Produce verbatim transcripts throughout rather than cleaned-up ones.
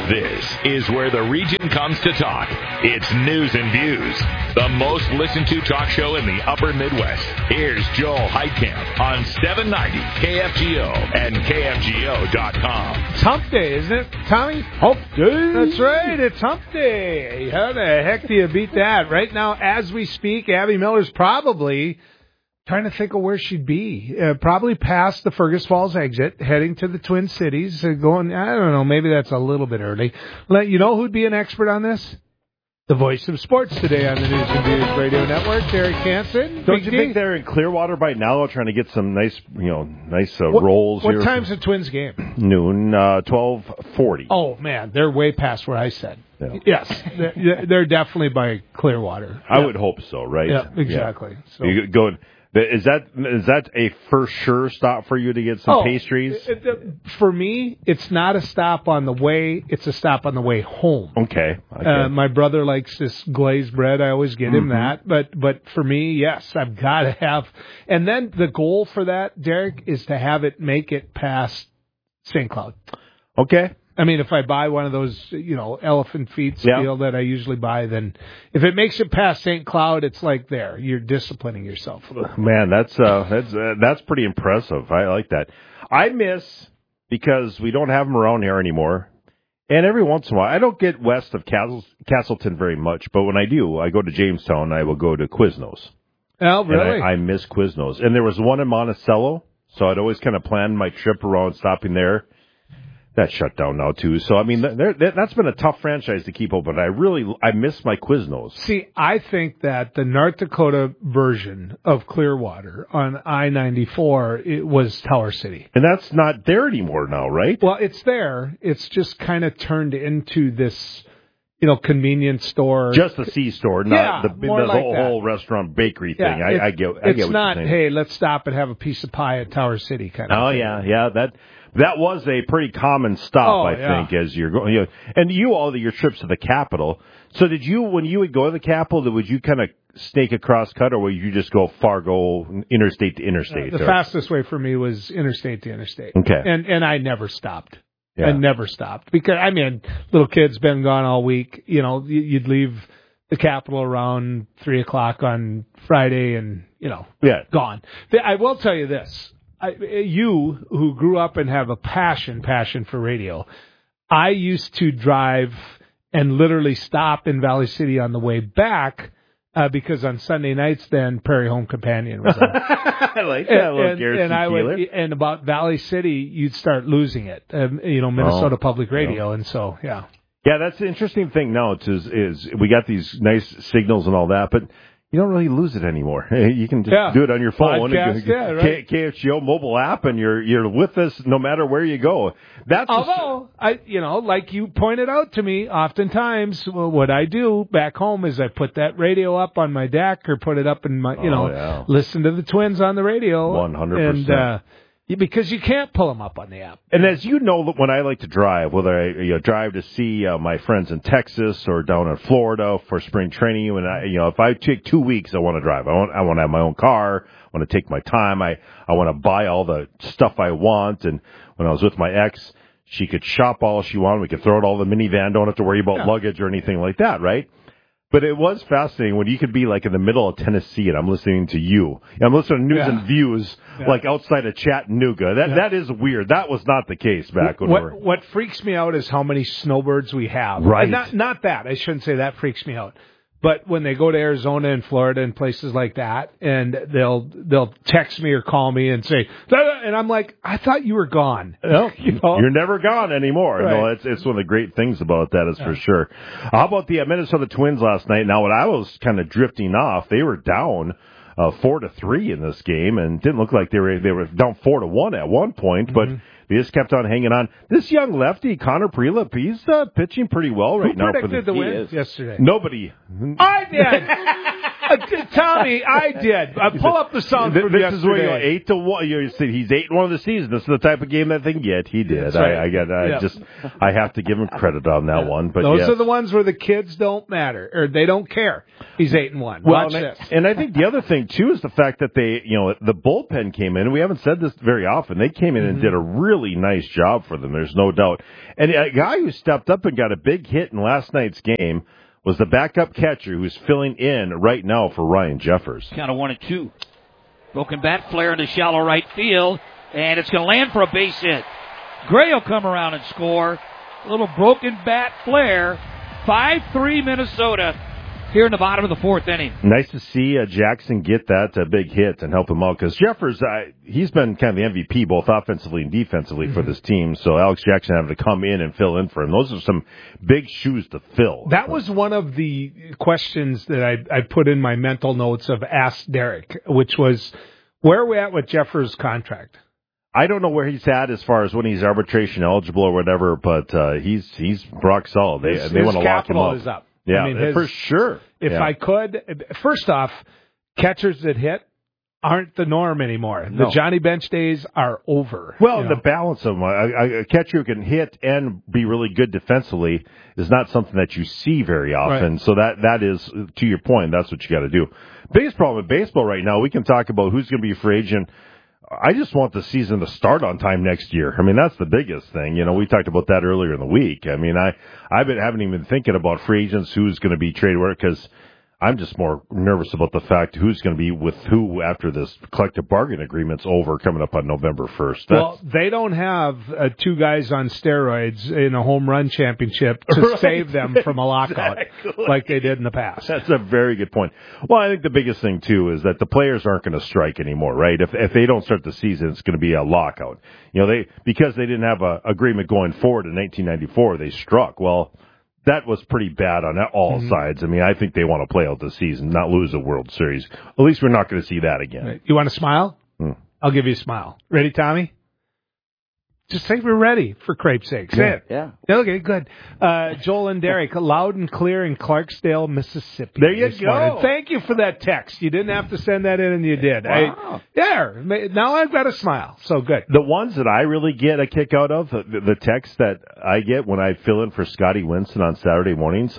This is where the region comes to talk. It's News and Views, the most listened to talk show in the upper Midwest. Here's Joel Heitkamp on seven ninety K F G O and K F G O dot com. It's hump day, isn't it, Tommy? Hump day. That's right, it's hump day. How the heck do you beat that? Right now, as we speak, Abby Miller's probably trying to think of where she'd be. Uh, probably past the Fergus Falls exit, heading to the Twin Cities. Uh, going, I don't know, maybe that's a little bit early. Let you know who'd be an expert on this? The voice of sports today on the News and Views Radio Network, Derek Hansen. Don't Big you D? think they're in Clearwater by now, trying to get some nice, you know, nice uh, what, rolls what here? What time's the Twins game? Noon, uh, twelve forty. Oh, man, they're way past where I said. Yeah. Yes, they're, they're definitely by Clearwater. I yeah. would hope so, right? Yeah, exactly. Yeah. So. You go. Is that is that a for sure stop for you to get some oh, pastries? It, it, for me, it's not a stop on the way. It's a stop on the way home. Okay. okay. Uh, my brother likes this glazed bread. I always get him mm-hmm. that. But but for me, yes, I've got to have. And then the goal for that, Derek, is to have it make it past Saint Cloud. Okay. I mean, if I buy one of those, you know, elephant feet steel yeah. that I usually buy, then if it makes it past Saint Cloud, it's like there. You're disciplining yourself. Man, that's uh, that's uh, that's pretty impressive. I like that. I miss, because we don't have them around here anymore, and every once in a while, I don't get west of Castle, Castleton very much, but when I do, I go to Jamestown, I will go to Quiznos. Oh, really? I, I miss Quiznos. And there was one in Monticello, so I'd always kind of plan my trip around stopping there. That's shut down now, too. So, I mean, they're, they're, that's been a tough franchise to keep open. I really, I miss my Quiznos. See, I think that the North Dakota version of Clearwater on I ninety-four, it was Tower City. And that's not there anymore now, right? Well, it's there. It's just kind of turned into this, you know, convenience store. Just a C-store, not yeah, the, the more whole, like whole restaurant bakery yeah, thing. I, I get, I it's get what not, you're saying. hey, let's stop and have a piece of pie at Tower City kind of Oh, thing. yeah, yeah, that... That was a pretty common stop, oh, I yeah. think, as you're going. You know, and you, all your trips to the Capitol. So did you, when you would go to the Capitol, would you kind of snake across cut, or would you just go Fargo, interstate to interstate? Uh, the or? fastest way for me was interstate to interstate. Okay. And and I never stopped. Yeah. I never stopped. Because, I mean, little kid's been gone all week. You know, you'd leave the Capitol around three o'clock on Friday and, you know, yeah. gone. I will tell you this. I, you, who grew up and have a passion, passion for radio, I used to drive and literally stop in Valley City on the way back uh, because on Sunday nights then Prairie Home Companion was on. I like that. And, and, and I would, and about Valley City, you'd start losing it. Um, you know, Minnesota oh, Public Radio, yeah. and so yeah. Yeah, that's the interesting thing now. Is is we got these nice signals and all that, but you don't really lose it anymore. You can just yeah. do it on your phone. Podcast, and, yeah, right. K F G O mobile app, and you're you're with us no matter where you go. That's although I, you know, like you pointed out to me, oftentimes well, what I do back home is I put that radio up on my deck or put it up in my, you oh, know, yeah. listen to the Twins on the radio. One hundred percent. And uh, because you can't pull them up on the app. And as you know, when I like to drive, whether I you know, drive to see uh, my friends in Texas or down in Florida for spring training, and I, you know, if I take two weeks, I want to drive. I want, I want to have my own car. I want to take my time. I, I want to buy all the stuff I want. And when I was with my ex, she could shop all she wanted. We could throw it all in the minivan. Don't have to worry about yeah. luggage or anything like that, right? But it was fascinating when you could be like in the middle of Tennessee and I'm listening to you. I'm listening to News yeah. and Views yeah. like outside of Chattanooga. That yeah. that is weird. That was not the case back when what, we were. What freaks me out is how many snowbirds we have. Right. And not not that. I shouldn't say that freaks me out. But when they go to Arizona and Florida and places like that, and they'll they'll text me or call me and say, and I'm like, I thought you were gone. No, you know? You're never gone anymore. Right. No, it's it's one of the great things about that is yeah. for sure. How about the Minnesota Twins last night? Now, when I was kind of drifting off, they were down uh, four to three in this game, and didn't look like they were they were down four to one at one point, mm-hmm. but. They just kept on hanging on. This young lefty, Connor Prelip, he's uh, pitching pretty well right Who now. predicted for the, the win yesterday? Nobody. I did. Uh, Tommy, I did. Uh, pull up the song This, from this yesterday. is where you go eight to one. You said he's eight and one of the season. This is the type of game that they can get. He did. That's right. I, I got. I Yeah. just. I have to give him credit on that Yeah. one. But those yes. are the ones where the kids don't matter or they don't care. He's eight and one. Well, Watch and, this. I, and I think the other thing too is the fact that they, you know, the bullpen came in. And we haven't said this very often. They came in Mm-hmm. and did a really nice job for them. There's no doubt. And a guy who stepped up and got a big hit in last night's game was the backup catcher who's filling in right now for Ryan Jeffers. Count of one and two. Broken bat, flare into shallow right field, and it's going to land for a base hit. Gray will come around and score. A little broken bat flare. five three Minnesota here in the bottom of the fourth inning. Nice to see uh, Jackson get that uh, big hit and help him out because Jeffers, uh, he's been kind of the M V P both offensively and defensively mm-hmm. for this team. So Alex Jackson having to come in and fill in for him. Those are some big shoes to fill. That was one of the questions that I, I put in my mental notes of Ask Derek, which was, where are we at with Jeffers' contract? I don't know where he's at as far as when he's arbitration eligible or whatever, but uh, he's he's rock solid. They his, they want to lock him capital up. Is up. Yeah, I mean, his, for sure. If yeah. I could, first off, catchers that hit aren't the norm anymore. No. The Johnny Bench days are over. Well, you know? the balance of them, a, a catcher who can hit and be really good defensively is not something that you see very often. Right. So that that is, to your point, that's what you got to do. Biggest problem with baseball right now, we can talk about who's going to be a free agent. I just want the season to start on time next year. I mean, that's the biggest thing. You know, we talked about that earlier in the week. I mean, I, I've been, haven't even been thinking about free agents, who's going to be traded where, because I'm just more nervous about the fact who's going to be with who after this collective bargain agreement's over coming up on November first. That's, well, they don't have uh, two guys on steroids in a home run championship to right. save them from a lockout Exactly. like they did in the past. That's a very good point. Well, I think the biggest thing, too, is that the players aren't going to strike anymore, right? If if they don't start the season, it's going to be a lockout. You know, they because they didn't have an agreement going forward in nineteen ninety-four, they struck. Well, that was pretty bad on all mm-hmm. sides. I mean, I think they want to play out the season, not lose a World Series. At least we're not going to see that again. Right. You want to smile? Mm. I'll give you a smile. Ready, Tommy? Just say we're ready, for crepe's sake. Say yeah. it. Yeah. Okay, good. Uh, Joel and Derek, loud and clear in Clarksdale, Mississippi. There you this go. morning. Thank you for that text. You didn't have to send that in, and you did. Wow. I, yeah. Now I've got a smile. So good. The ones that I really get a kick out of, the, the text that I get when I fill in for Scotty Winston on Saturday mornings,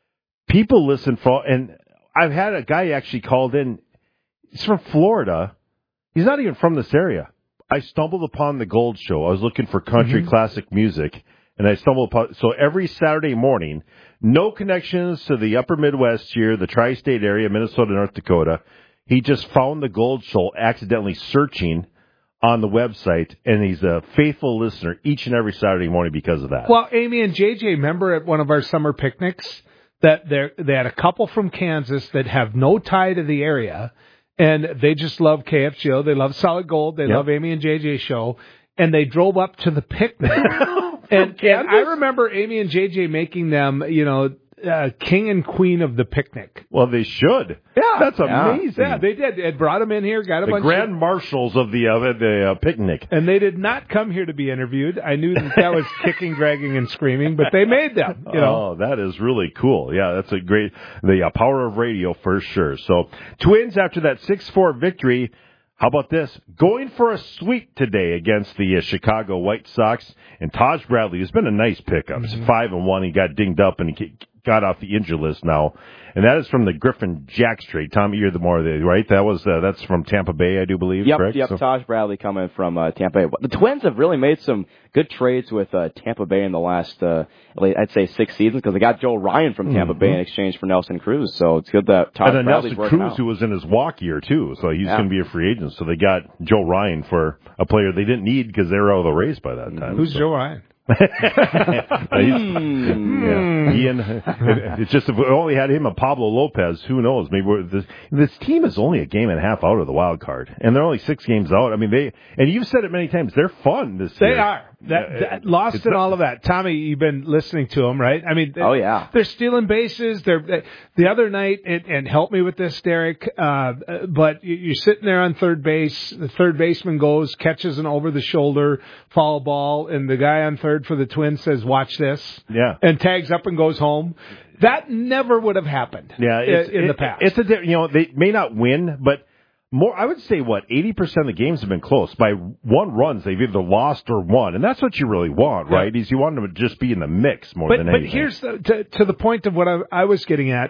people listen for, and I've had a guy actually called in. He's from Florida. He's not even from this area. I stumbled upon the Gold Show. I was looking for country mm-hmm. classic music, and I stumbled upon. So every Saturday morning, no connections to the Upper Midwest here, the tri-state area, Minnesota, North Dakota. He just found the Gold Show accidentally searching on the website, and he's a faithful listener each and every Saturday morning because of that. Well, Amy and J J, remember at one of our summer picnics that they they had a couple from Kansas that have no tie to the area. And they just love K F G O. They love Solid Gold. They yep. love Amy and J J show. And they drove up to the picnic. and, and I remember Amy and J J making them, you know, uh, king and queen of the picnic. Well, they should. Yeah. That's yeah. amazing. Yeah, they did. It brought them in here, got a the bunch grand of... marshals of the, uh, the uh, picnic. And they did not come here to be interviewed. I knew that that was kicking, dragging, and screaming, but they made them. You know? Oh, that is really cool. Yeah, that's a great, the uh, power of radio for sure. So, Twins after that six four victory. How about this? Going for a sweep today against the uh, Chicago White Sox. And Taj Bradley has been a nice pickup. It's mm-hmm. five and one. He got dinged up and he got off the injured list now. And that is from the Griffin Jacks trade. Tommy, you're the more the right. That was uh, that's from Tampa Bay, I do believe. Yep, correct? yep. So, Taj Bradley coming from uh, Tampa Bay. The Twins have really made some good trades with uh, Tampa Bay in the last, uh, I'd say, six seasons because they got Joe Ryan from Tampa mm-hmm. Bay in exchange for Nelson Cruz. So it's good that Taj and then Bradley's Nelson working Cruz, out. who was in his walk year too, so he's yeah. going to be a free agent. So they got Joe Ryan for a player they didn't need because they were out of the race by that time. Who's so. Joe Ryan? mm. yeah. Ian, it's just if we only had him and Pablo Lopez, who knows? Maybe we're, this this team is only a game and a half out of the wild card, and they're only six games out. I mean, they and you've said it many times. They're fun this they year. They are. That, that lost in all of that. Tommy, you've been listening to them, right? I mean, oh yeah, they're stealing bases. They're the other night, and, and help me with this, Derek. Uh, but you're sitting there on third base. The third baseman goes, catches an over the shoulder foul ball, and the guy on third for the Twins says, "Watch this." Yeah, and tags up and goes home. That never would have happened. Yeah, it's, in it, the past. It's a you know they may not win, but more. I would say what eighty percent of the games have been close. By one runs, they've either lost or won, and that's what you really want, right? Yeah. Is you want them to just be in the mix more but, than but anything. But here's the, to, to the point of what I, I was getting at.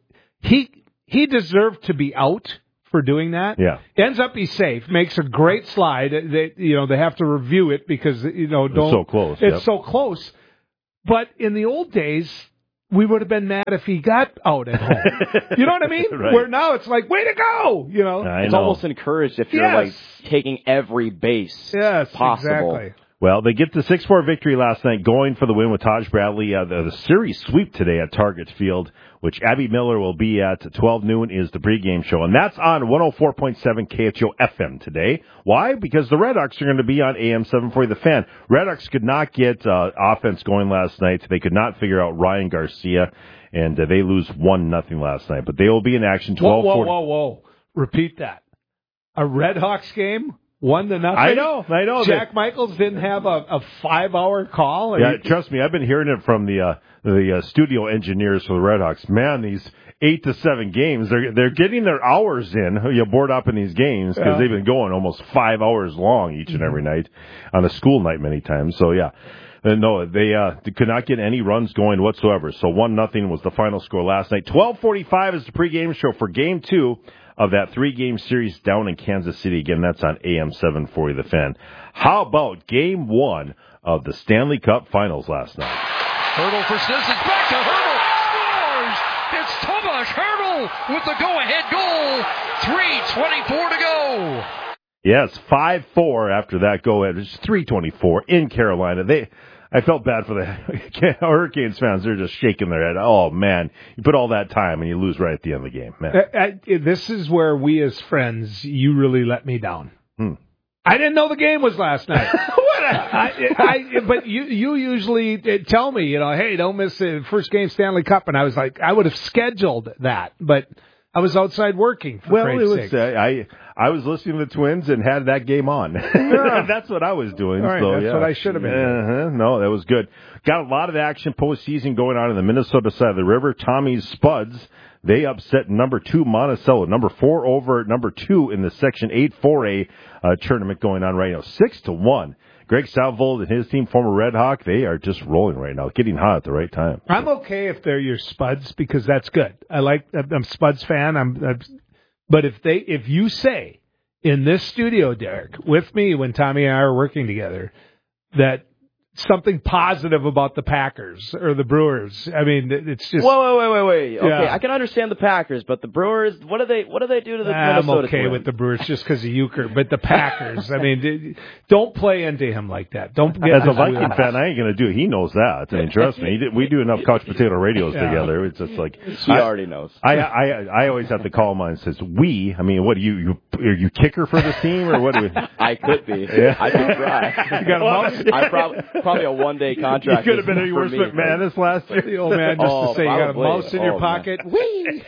He he deserved to be out for doing that. Yeah. Ends up he's safe, makes a great slide. They you know they have to review it because you know don't it's so close. It's yep. so close. But in the old days, we would have been mad if he got out at home. You know what I mean? Right. Where now it's like, way to go! You know, I it's know. almost encouraged if you're yes. like taking every base yes, possible. Exactly. Well, they get the six four victory last night, going for the win with Taj Bradley. Uh, the, the series sweep today at Target Field, which Abby Miller will be at. twelve noon is the pregame show. And that's on one oh four point seven K F G O F M today. Why? Because the Redhawks are going to be on A M seven forty The Fan. Redhawks could not get uh, offense going last night. They could not figure out Ryan Garcia, and uh, they lose one nothing last night. But they will be in action twelve forty. Whoa, whoa, whoa, whoa. Repeat that. A Redhawks game? One to nothing. I know, I know. Jack that. Michaels didn't have a, a five-hour call. Yeah, you... trust me, I've been hearing it from the uh, the uh, studio engineers for the Redhawks. Man, these eight to seven games, they're they're getting their hours in. You board up in these games because yeah. they've been going almost five hours long each and every mm-hmm. night on a school night many times. So yeah. Uh, no, they, uh, they could not get any runs going whatsoever. So one nothing was the final score last night. twelve forty-five is the pregame show for Game Two of that three-game series down in Kansas City. Again, that's on A M seven forty The Fan. How about Game One of the Stanley Cup Finals last night? Hurdle for Sissons, back to Hurdle, scores! It's Tomas Hurdle with the go-ahead goal. three twenty-four to go. Yes, five four after that go-ahead. It's three twenty-four in Carolina. They. I felt bad for the Hurricanes fans. They're just shaking their head. Oh, man, you put all that time and you lose right at the end of the game. Man. Uh, uh, this is where we as friends, you really let me down. Hmm. I didn't know the game was last night. What? A, I, I, but you you usually tell me, you know, hey, don't miss the first game Stanley Cup. And I was like, I would have scheduled that, but I was outside working. For well, it was. Sake. Uh, I I was listening to the Twins and had that game on. Yeah. That's what I was doing. All right, so, that's yeah. what I should have been doing. Uh-huh. No, that was good. Got a lot of action postseason going on in the Minnesota side of the river. Tommy's Spuds, they upset number two Monticello, number four over number two in the Section eight four A uh, tournament going on right now, six to one. Greg Salvold and his team, former Red Hawk, they are just rolling right now, getting hot at the right time. I'm okay if they're your Spuds because that's good. I like. I'm a Spuds fan. I'm, I'm. But if they, if you say in this studio, Derek, with me when Tommy and I are working together, that something positive about the Packers or the Brewers. I mean, it's just. Whoa, wait, wait, wait, wait. Okay, yeah. I can understand the Packers, but the Brewers. What do they? What do they do to the I'm Minnesota okay Twins? with the Brewers just because of Euchre, but the Packers. I mean, don't play into him like that. Don't. Get As a Viking fan, I ain't gonna do it. He knows that. I mean, trust me. We do enough couch potato radios yeah. together. It's just like he I, already knows. I, I I always have to call him and says we. I mean, what do you you are you kicker for this team or what? Do we... I could be. Yeah. I could try. You got a mouse? I probably probably a one day contract. You could have been any worse me, McManus last year. The old man just oh, to say probably. you got a mouse in oh, your pocket. Whee!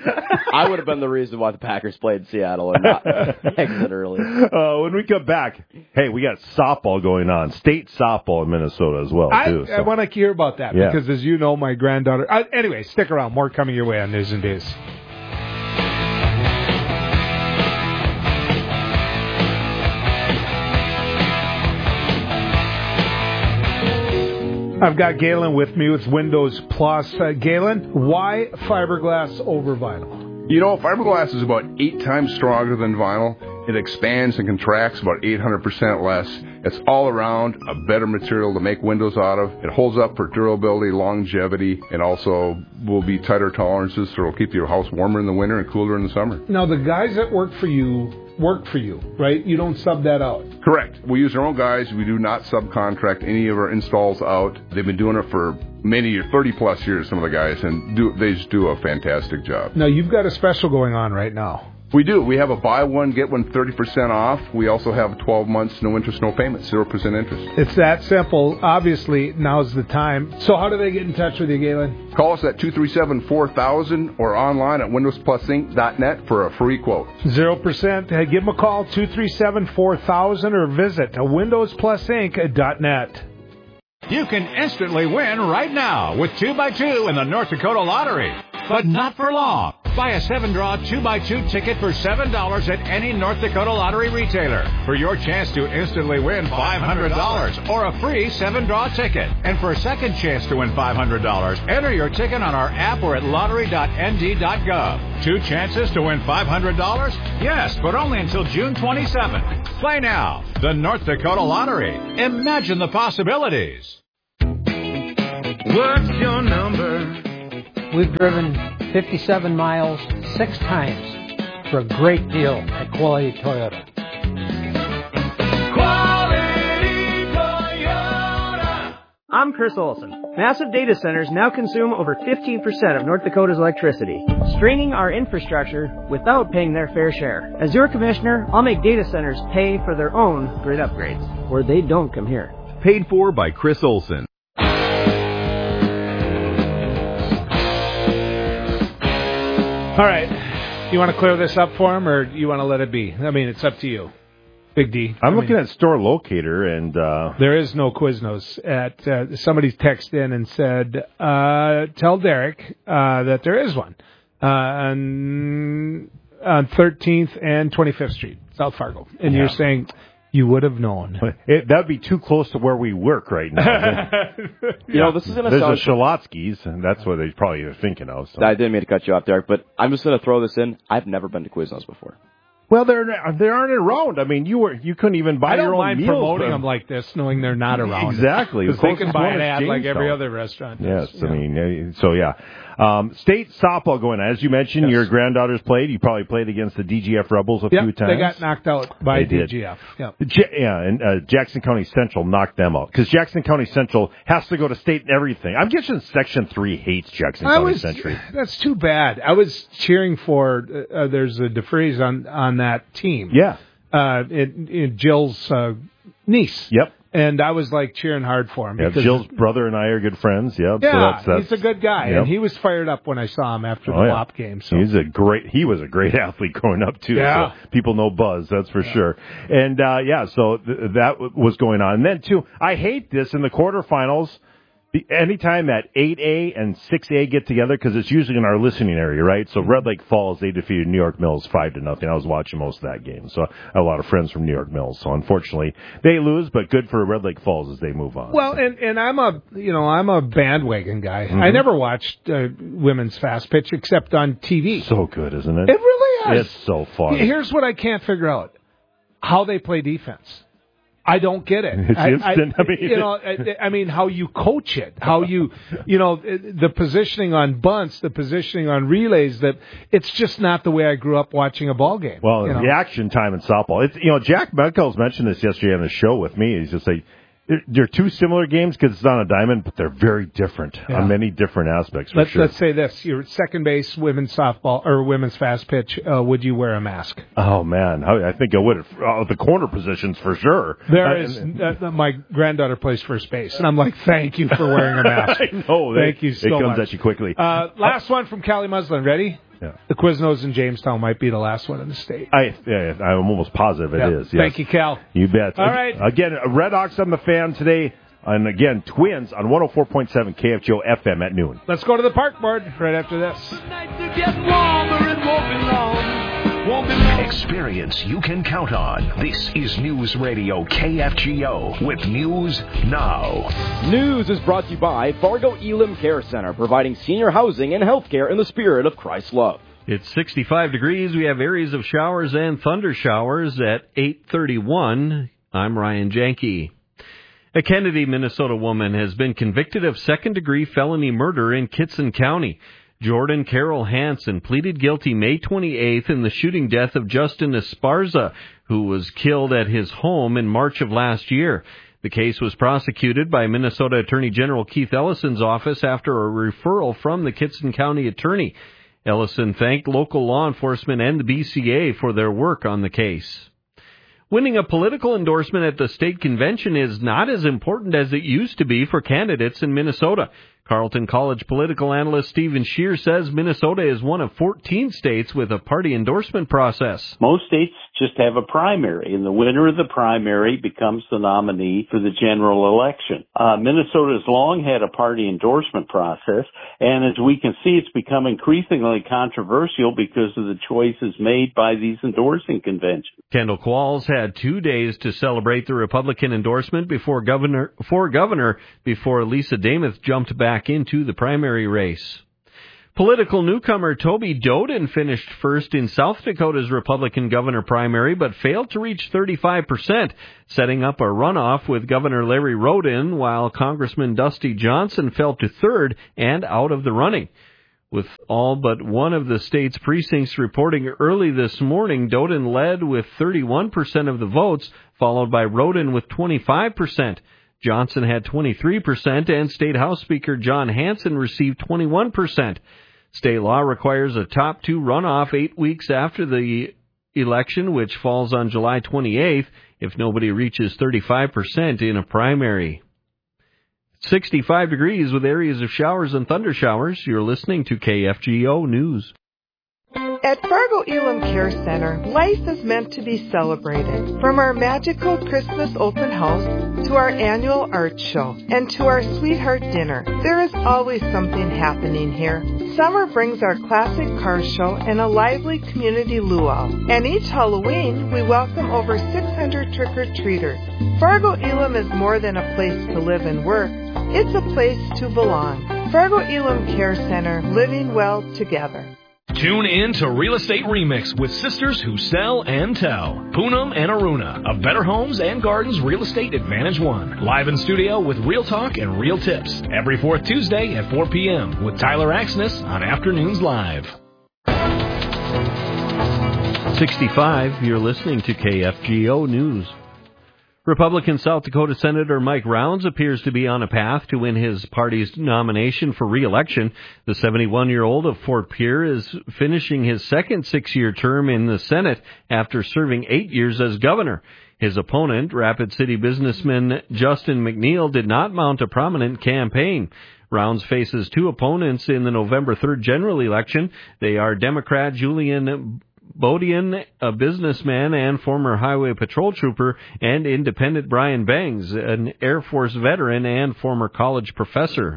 I would have been the reason why the Packers played in Seattle and not exit early. Uh, when we come back, hey, we got softball going on, state softball in Minnesota as well. I, too, so. I want to hear about that yeah. because, as you know, my granddaughter. Uh, anyway, stick around. More coming your way on News and Views. I've got Galen with me with Windows Plus. Uh, Galen, why fiberglass over vinyl? You know, fiberglass is about eight times stronger than vinyl. It expands and contracts about eight hundred percent less. It's all around a better material to make windows out of. It holds up for durability, longevity, and also will be tighter tolerances, so it'll keep your house warmer in the winter and cooler in the summer. Now, the guys that work for you work for you, right? You don't sub that out. Correct. We use our own guys. We do not subcontract any of our installs out. They've been doing it for many years, thirty plus years, some of the guys, and do, they just do a fantastic job. Now, you've got a special going on right now. We do. We have a buy one, get one thirty percent off. We also have twelve months, no interest, no payment, zero percent interest. It's that simple. Obviously, now's the time. So how do they get in touch with you, Galen? Call us at two three seven, four thousand or online at windows plus inc dot net for a free quote. zero percent. Hey, give them a call, two three seven, four thousand, or visit windows plus inc dot net. You can instantly win right now with two by two in the North Dakota Lottery. But not for long. Buy a seven-draw two by two ticket for seven dollars at any North Dakota Lottery retailer for your chance to instantly win five hundred dollars or a free seven-draw ticket. And for a second chance to win five hundred dollars, enter your ticket on our app or at lottery dot n d dot gov. Two chances to win five hundred dollars? Yes, but only until June twenty-seventh. Play now. The North Dakota Lottery. Imagine the possibilities. What's your number? We've driven fifty-seven miles six times for a great deal at Quality Toyota. Quality Toyota. I'm Chris Olson. Massive data centers now consume over fifteen percent of North Dakota's electricity, straining our infrastructure without paying their fair share. As your commissioner, I'll make data centers pay for their own grid upgrades, or they don't come here. Paid for by Chris Olson. All right. You want to clear this up for him, or you want to let it be? I mean, it's up to you. Big D. I'm I looking mean, at store locator, and uh, there is no Quiznos. At uh, somebody texted in and said, uh, "Tell Derek uh, that there is one uh, on on thirteenth and twenty-fifth Street, South Fargo." And yeah. you're saying you would have known. It, that'd be too close to where we work right now. You know, this is going to There's sound... a Shalotsky's, and that's what they probably are thinking of. So. I didn't mean to cut you off, Derek, but I'm just going to throw this in. I've never been to Quiznos before. Well, they're they aren't around. I mean, you were you couldn't even buy I don't your own mind meals. promoting but... them like this, knowing they're not around. Exactly, because they can buy an ad like every other restaurant does. Yes, I mean, so yeah. Um, state softball going on. As you mentioned, yes. Your granddaughters played. You probably played against the D G F Rebels a yep, few times. They got knocked out by they D G F. Yep. J- yeah, and uh, Jackson County Central knocked them out because Jackson County Central has to go to state and everything. I'm guessing Section Three hates Jackson I County was, Central. That's too bad. I was cheering for. Uh, there's a DeFries on on that team. Yeah, uh, in, in Jill's uh, niece. Yep. And I was like cheering hard for him. Yeah, Jill's brother and I are good friends. Yep. Yeah, so that's, that's, he's a good guy, yep. and he was fired up when I saw him after the oh, yeah. W A P game. So he's a great. He was a great athlete growing up too. Yeah. So people know Buzz, that's for yeah. sure. And uh, yeah, so th- that w- was going on. And then too, I hate this in the quarterfinals. The, anytime that eight A and six A get together, because it's usually in our listening area, right? So Red Lake Falls, they defeated New York Mills five to nothing. I was watching most of that game, so I have a lot of friends from New York Mills. So unfortunately, they lose, but good for Red Lake Falls as they move on. Well, and and I'm a you know I'm a bandwagon guy. Mm-hmm. I never watched uh, women's fast pitch except on T V. So good, isn't it? It really is. It's so fun. Here's what I can't figure out: how they play defense. I don't get it. It's I, instant. I, I mean, you know, I, I mean, how you coach it, how you, you know, the positioning on bunts, the positioning on relays. That it's just not the way I grew up watching a ball game. Well, you know? the action time in softball. It's you know, Jack Beckles mentioned this yesterday on the show with me. He's just like. They're two similar games because it's on a diamond, but they're very different yeah. on many different aspects. For let's, sure. let's say this: your second base, women's softball or women's fast pitch. Uh, would you wear a mask? Oh man, I think I would. Uh, the corner positions for sure. There uh, is. Uh, my granddaughter plays first base, and I'm like, thank you for wearing a mask. I know. Thank they, you so much. It comes much. at you quickly. Uh, last one from Cali Muslin. Ready? Yeah. The Quiznos in Jamestown might be the last one in the state. I, yeah, I'm almost positive it yeah. is. Yes. Thank you, Cal. You bet. All right. Again, Red Hawks on the Fan today. And again, Twins on one oh four point seven K F G O F M at noon. Let's go to the park board right after this. Experience you can count on. This is News Radio K F G O with News Now. News is brought to you by Fargo Elam Care Center, providing senior housing and health care in the spirit of Christ's love. It's sixty-five degrees. We have areas of showers and thunder showers at eight thirty-one. I'm Ryan Janke. A Kennedy, Minnesota woman has been convicted of second-degree felony murder in Kitson County. Jordan Carol Hansen pleaded guilty May twenty-eighth in the shooting death of Justin Esparza, who was killed at his home in March of last year. The case was prosecuted by Minnesota Attorney General Keith Ellison's office after a referral from the Kitson County attorney. Ellison thanked local law enforcement and the B C A for their work on the case. Winning a political endorsement at the state convention is not as important as it used to be for candidates in Minnesota. Carleton College political analyst Stephen Scheer says Minnesota is one of fourteen states with a party endorsement process. Most states just have a primary, and the winner of the primary becomes the nominee for the general election. Uh, Minnesota has long had a party endorsement process, and as we can see, it's become increasingly controversial because of the choices made by these endorsing conventions. Kendall Qualls had two days to celebrate the Republican endorsement before governor, for governor before Lisa Damuth jumped back into the primary race. Political newcomer Toby Doden finished first in South Dakota's Republican governor primary, but failed to reach thirty-five percent, setting up a runoff with Governor Larry Roden, while Congressman Dusty Johnson fell to third and out of the running. With all but one of the state's precincts reporting early this morning, Doden led with thirty-one percent of the votes, followed by Roden with twenty-five percent. Johnson had twenty-three percent, and State House Speaker John Hanson received twenty-one percent. State law requires a top two runoff eight weeks after the election, which falls on July twenty-eighth, if nobody reaches thirty-five percent in a primary. sixty-five degrees with areas of showers and thunder showers. You're listening to K F G O News. At Fargo Elam Care Center, life is meant to be celebrated. From our magical Christmas open house to our annual art show and to our sweetheart dinner, there is always something happening here. Summer brings our classic car show and a lively community luau. And each Halloween, we welcome over six hundred trick-or-treaters. Fargo Elam is more than a place to live and work. It's a place to belong. Fargo Elam Care Center, living well together. Tune in to Real Estate Remix with sisters who sell and tell. Poonam and Aruna of Better Homes and Gardens Real Estate Advantage One. Live in studio with real talk and real tips. Every fourth Tuesday at four p.m. with Tyler Axness on Afternoons Live. sixty-five, you're listening to K F G O News. Republican South Dakota Senator Mike Rounds appears to be on a path to win his party's nomination for re-election. The seventy-one-year-old of Fort Pierre is finishing his second six-year term in the Senate after serving eight years as governor. His opponent, Rapid City businessman Justin McNeil, did not mount a prominent campaign. Rounds faces two opponents in the November third general election. They are Democrat Julian Bodian, a businessman and former highway patrol trooper, and independent Brian Bangs, an Air Force veteran and former college professor.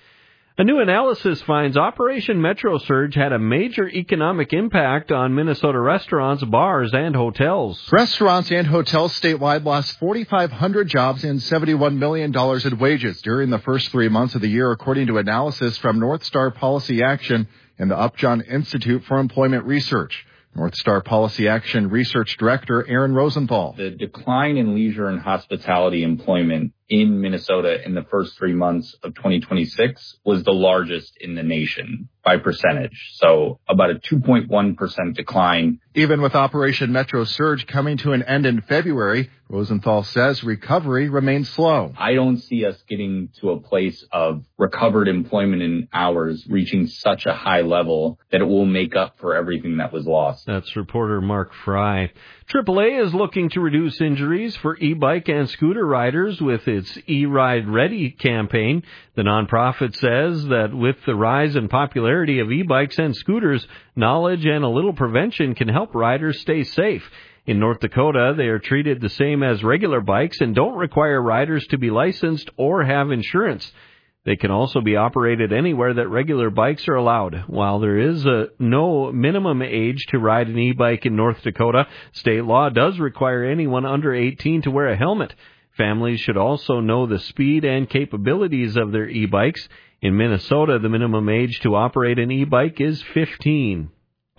A new analysis finds Operation Metro Surge had a major economic impact on Minnesota restaurants, bars, and hotels. Restaurants and hotels statewide lost four thousand five hundred jobs and seventy-one million dollars in wages during the first three months of the year, according to analysis from North Star Policy Action and the Upjohn Institute for Employment Research. North Star Policy Action Research Director Aaron Rosenthal. The decline in leisure and hospitality employment in Minnesota in the first three months of twenty twenty-six was the largest in the nation by percentage. So about a two point one percent decline. Even with Operation Metro Surge coming to an end in February, Rosenthal says recovery remains slow. I don't see us getting to a place of recovered employment in hours reaching such a high level that it will make up for everything that was lost. That's reporter Mark Fry. triple A is looking to reduce injuries for e-bike and scooter riders with its E-Ride Ready campaign. The nonprofit says that with the rise in popularity of e-bikes and scooters, knowledge and a little prevention can help riders stay safe. In North Dakota, they are treated the same as regular bikes and don't require riders to be licensed or have insurance. They can also be operated anywhere that regular bikes are allowed. While there is a no minimum age to ride an e-bike in North Dakota, state law does require anyone under eighteen to wear a helmet. Families should also know the speed and capabilities of their e-bikes. In Minnesota, the minimum age to operate an e-bike is fifteen.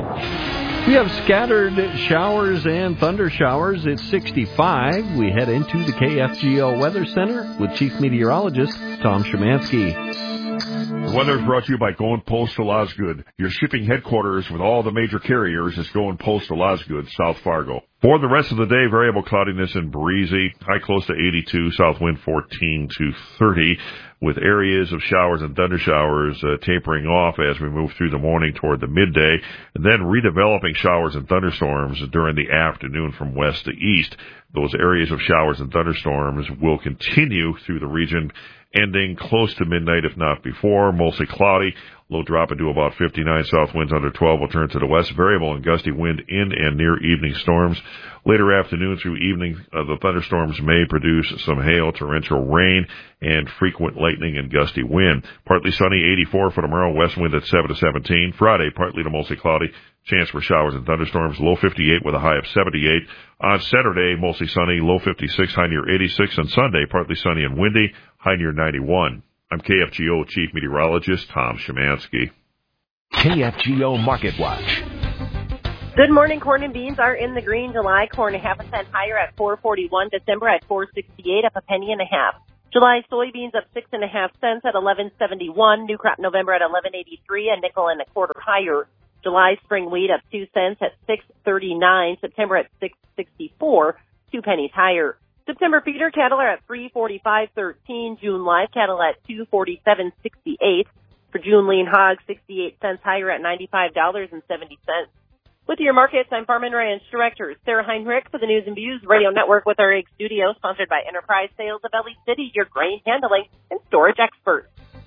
We have scattered showers and thunder showers. It's sixty-five. We head into the K F G O Weather Center with Chief Meteorologist Tom Szymanski. The weather is brought to you by Going Postal Osgood. Your shipping headquarters with all the major carriers is Going Postal Osgood, South Fargo. For the rest of the day, variable cloudiness and breezy. High close to eighty-two, south wind fourteen to thirty. with areas of showers and thunder showers uh, tapering off as we move through the morning toward the midday, and then redeveloping showers and thunderstorms during the afternoon from west to east. Those areas of showers and thunderstorms will continue through the region, ending close to midnight, if not before. Mostly cloudy. Low drop into about fifty-nine. South winds under twelve will turn to the west. Variable and gusty wind in and near evening storms. Later afternoon through evening, uh, the thunderstorms may produce some hail, torrential rain, and frequent lightning and gusty wind. Partly sunny, eighty-four for tomorrow. West wind at seven to seventeen. Friday, partly to mostly cloudy. Chance for showers and thunderstorms. Low fifty-eight with a high of seventy-eight. On Saturday, mostly sunny. Low fifty-six, high near eighty-six. And Sunday, partly sunny and windy. High near ninety-one. I'm K F G O Chief Meteorologist Tom Szymanski. K F G O Market Watch. Good morning. Corn and beans are in the green. July corn a half a cent higher at four forty-one. December at four sixty-eight, up a penny and a half. July soybeans up six and a half cents at eleven seventy-one. New crop November at eleven eighty-three, a nickel and a quarter higher. July spring wheat up two cents at six thirty-nine. September at six sixty-four, two pennies higher. September feeder cattle are at three forty-five thirteen. June live cattle at two forty-seven sixty-eight. For June lean hogs, sixty-eight cents higher at ninety-five dollars and seventy cents. With your markets, I'm Farm and Ranch Director Sarah Heinrich for the News and Views Radio Network with our egg studio, sponsored by Enterprise Sales of Ellie City, your grain handling and storage experts.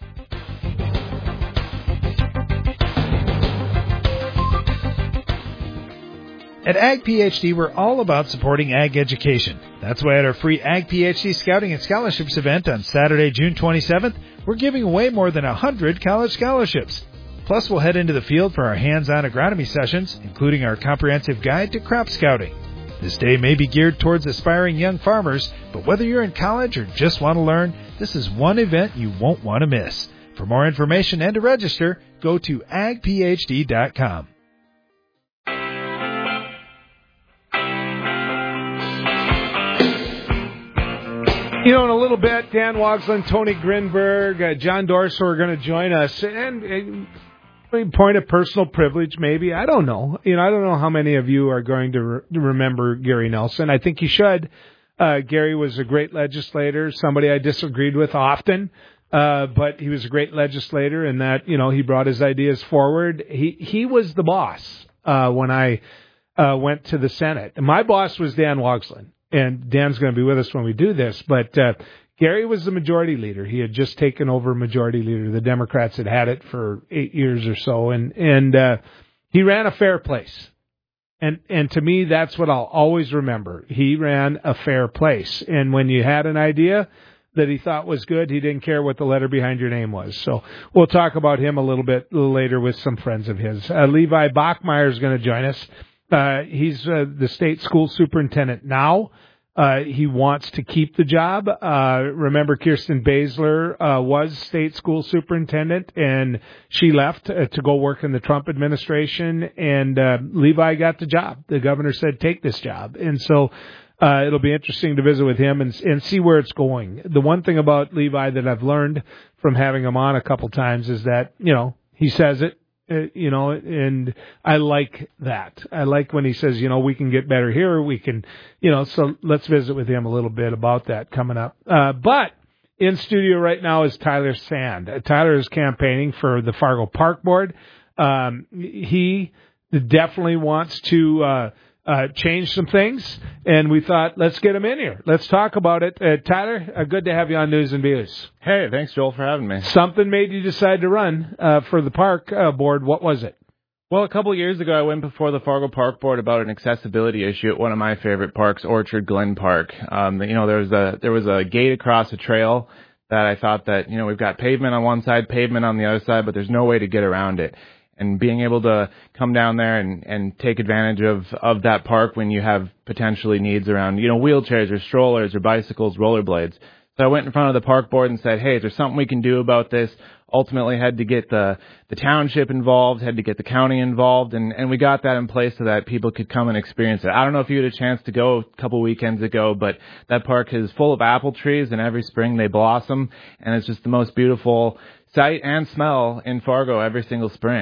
At Ag PhD, we're all about supporting ag education. That's why at our free Ag PhD Scouting and Scholarships event on Saturday, June twenty-seventh, we're giving away more than one hundred college scholarships. Plus, we'll head into the field for our hands-on agronomy sessions, including our comprehensive guide to crop scouting. This day may be geared towards aspiring young farmers, but whether you're in college or just want to learn, this is one event you won't want to miss. For more information and to register, go to ag p h d dot com. You know, in a little bit, Dan Wogslin, Tony Grinberg, uh, John Dorso are going to join us. And, and point of personal privilege, maybe. I don't know. You know, I don't know how many of you are going to re- remember Gary Nelson. I think you should. Uh, Gary was a great legislator, somebody I disagreed with often. Uh, but he was a great legislator in that, you know, he brought his ideas forward. He, he was the boss, uh, when I, uh, went to the Senate. And my boss was Dan Wogslin. And Dan's going to be with us when we do this, but uh, Gary was the majority leader. He had just taken over majority leader. The Democrats had had it for eight years or so, and and uh, he ran a fair place. And and to me, that's what I'll always remember. He ran a fair place, and when you had an idea that he thought was good, he didn't care what the letter behind your name was. So we'll talk about him a little bit a little later with some friends of his. Uh, Levi Bachmeyer is going to join us. Uh, he's uh, the state school superintendent now. Uh, he wants to keep the job. Uh, remember, Kirsten Baszler uh, was state school superintendent, and she left uh, to go work in the Trump administration, and uh, Levi got the job. The governor said, take this job. And so uh, it'll be interesting to visit with him and, and see where it's going. The one thing about Levi that I've learned from having him on a couple times is that, you know, he says it. Uh, you know, and I like that. I like when he says, you know, we can get better here. We can, you know, so let's visit with him a little bit about that coming up. Uh, but in studio right now is Tyler Sand. Uh, Tyler is campaigning for the Fargo Park Board. Um, he definitely wants to, uh, Uh, change some things, and we thought, let's get him in here. Let's talk about it. Uh, Tyler, uh, good to have you on News and Views. Hey, thanks, Joel, for having me. Something made you decide to run uh, for the park uh, board. What was it? Well, a couple of years ago, I went before the Fargo Park Board about an accessibility issue at one of my favorite parks, Orchard Glen Park. Um, you know, there was a there was a gate across a trail that I thought that, you know, we've got pavement on one side, pavement on the other side, but there's no way to get around it. And being able to come down there and, and take advantage of, of that park when you have potentially needs around, you know, wheelchairs or strollers or bicycles, rollerblades. So I went in front of the park board and said, hey, is there something we can do about this? Ultimately had to get the, the township involved, had to get the county involved, and, and we got that in place so that people could come and experience it. I don't know if you had a chance to go a couple weekends ago, but that park is full of apple trees, and every spring they blossom, and it's just the most beautiful sight and smell in Fargo every single spring.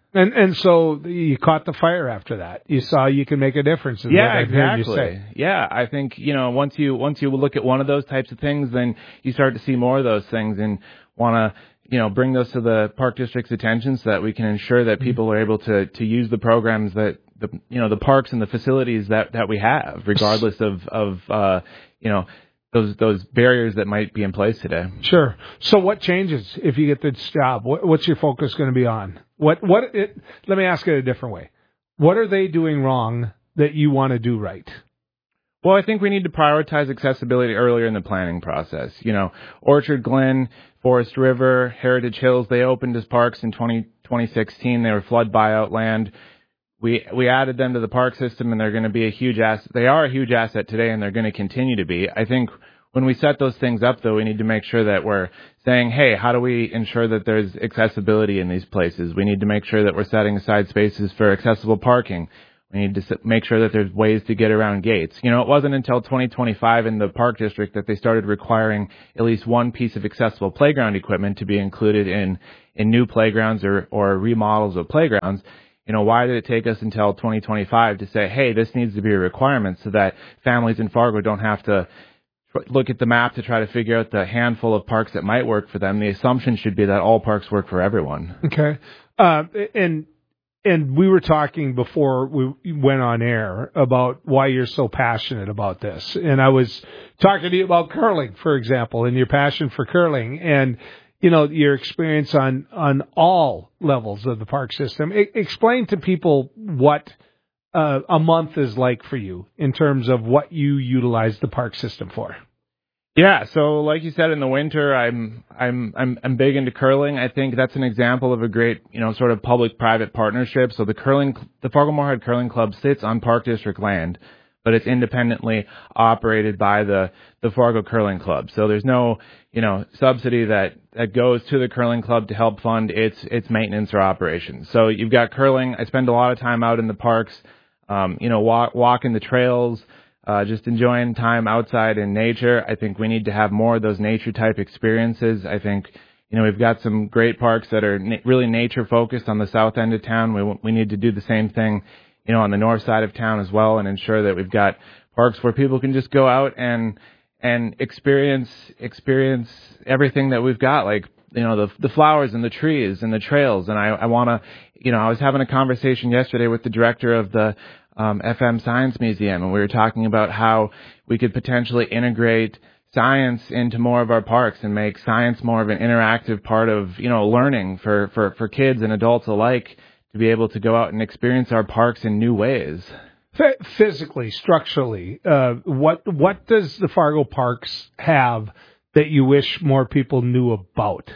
And and so you caught the fire after that. You saw you can make a difference. Is Yeah, what I've heard exactly. You say. Yeah, I think, you know, once you once you look at one of those types of things, then you start to see more of those things and want to, you know, bring those to the Park District's attention so that we can ensure that people are able to to use the programs that the you know the parks and the facilities that that we have, regardless of of uh, you know. those those barriers that might be in place today. Sure. So what changes if you get this job? What, what's your focus going to be on? What what? It, let me ask it a different way. What are they doing wrong that you want to do right? Well, I think we need to prioritize accessibility earlier in the planning process. You know, Orchard Glen, Forest River, Heritage Hills, they opened as parks in twenty sixteen. They were flood buyout land. We we added them to the park system, and they're going to be a huge asset. They are a huge asset today, and they're going to continue to be. I think when we set those things up, though, we need to make sure that we're saying, hey, how do we ensure that there's accessibility in these places? We need to make sure that we're setting aside spaces for accessible parking. We need to make sure that there's ways to get around gates. You know, it wasn't until twenty twenty-five in the Park District that they started requiring at least one piece of accessible playground equipment to be included in, in new playgrounds or, or remodels of playgrounds. You know, why did it take us until twenty twenty-five to say, hey, this needs to be a requirement so that families in Fargo don't have to look at the map to try to figure out the handful of parks that might work for them? The assumption should be that all parks work for everyone. Okay. Uh, and and we were talking before we went on air about why you're so passionate about this. And I was talking to you about curling, for example, and your passion for curling. And you know, your experience on, on all levels of the park system. I, explain to people what uh, a month is like for you in terms of what you utilize the park system for. Yeah, so like you said, in the winter, I'm I'm I'm I'm big into curling. I think that's an example of a great, you know, sort of public-private partnership. So the curling, the Fargo-Moorhead Curling Club sits on Park District land, but it's independently operated by the, the Fargo Curling Club. So there's no, you know, subsidy that, that goes to the curling club to help fund its its maintenance or operations. So you've got curling. I spend a lot of time out in the parks, um, you know, walk, walking the trails, uh, just enjoying time outside in nature. I think we need to have more of those nature-type experiences. I think, you know, we've got some great parks that are na- really nature-focused on the south end of town. We we need to do the same thing, you know, on the north side of town as well, and ensure that we've got parks where people can just go out and and experience experience everything that we've got, like, you know, the the flowers and the trees and the trails. And I, I want to, you know, I was having a conversation yesterday with the director of the um, F M Science Museum, and we were talking about how we could potentially integrate science into more of our parks and make science more of an interactive part of, you know, learning for, for, for kids and adults alike, to be able to go out and experience our parks in new ways. Physically, structurally, uh, what what does the Fargo Parks have that you wish more people knew about?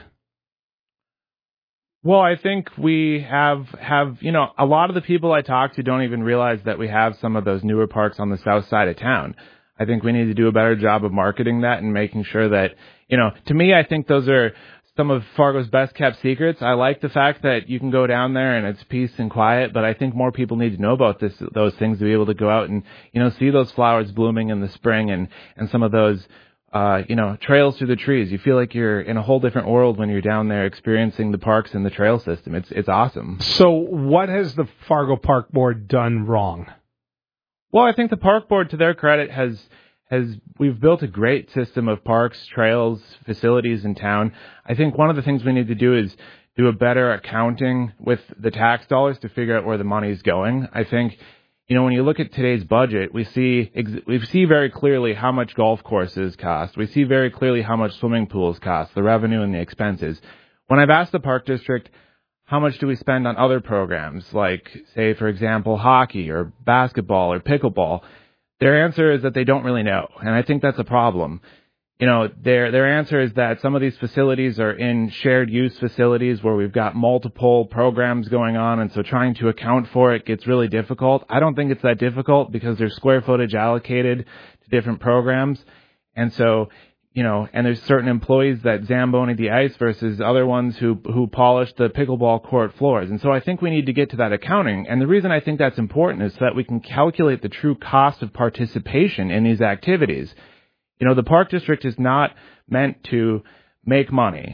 Well, I think we have, have, you know, a lot of the people I talk to don't even realize that we have some of those newer parks on the south side of town. I think we need to do a better job of marketing that and making sure that, you know, to me, I think those are some of Fargo's best kept secrets. I like the fact that you can go down there and it's peace and quiet, but I think more people need to know about this, those things, to be able to go out and, you know, see those flowers blooming in the spring and, and some of those, uh, you know, trails through the trees. You feel like you're in a whole different world when you're down there experiencing the parks and the trail system. It's, it's awesome. So what has the Fargo Park Board done wrong? Well, I think the park board, to their credit, has, has, we've built a great system of parks, trails, facilities in town. I think one of the things we need to do is do a better accounting with the tax dollars to figure out where the money is going. I think, you know, when you look at today's budget, we see, we see very clearly how much golf courses cost. We see very clearly how much swimming pools cost, the revenue and the expenses. When I've asked the park district, how much do we spend on other programs, like, say, for example, hockey or basketball or pickleball, their answer is that they don't really know. And I think that's a problem. You know, their their answer is that some of these facilities are in shared use facilities where we've got multiple programs going on, and so trying to account for it gets really difficult. I don't think it's that difficult because there's square footage allocated to different programs. And so, you know, and there's certain employees that Zamboni the ice versus other ones who who polish the pickleball court floors. And so I think we need to get to that accounting. And the reason I think that's important is so that we can calculate the true cost of participation in these activities. You know, the park district is not meant to make money.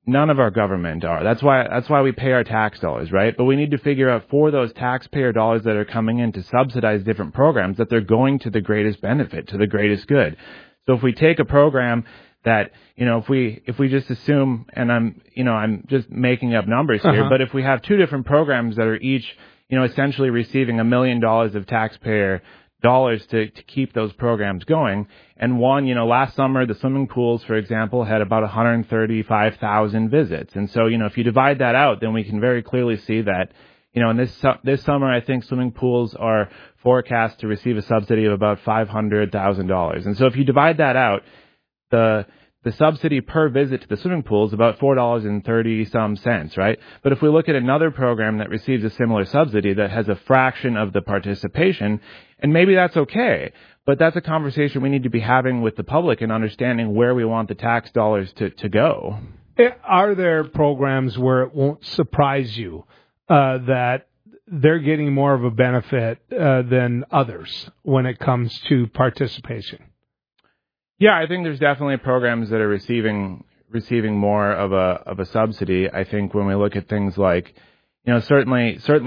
None of our government are. That's why that's why we pay our tax dollars, right? But we need to figure out for those taxpayer dollars that are coming in to subsidize different programs that they're going to the greatest benefit, to the greatest good. So if we take a program that, you know, if we if we just assume, and I'm, you know, I'm just making up numbers here, Uh-huh. but if we have two different programs that are each, you know, essentially receiving a million dollars of taxpayer dollars to, to keep those programs going. And one, you know, last summer, the swimming pools, for example, had about one hundred thirty-five thousand visits. And so, you know, if you divide that out, then we can very clearly see that, you know, in this, su- this summer, I think swimming pools are forecast to receive a subsidy of about five hundred thousand dollars. And so if you divide that out, the, the subsidy per visit to the swimming pool is about four dollars and thirty some cents, right? But if we look at another program that receives a similar subsidy that has a fraction of the participation, and maybe that's okay, but that's a conversation we need to be having with the public and understanding where we want the tax dollars to, to go. Are there programs where it won't surprise you uh, that they're getting more of a benefit uh, than others when it comes to participation? Yeah, I think there's definitely programs that are receiving receiving more of a of a subsidy. I think when we look at things like, you know, certainly certainly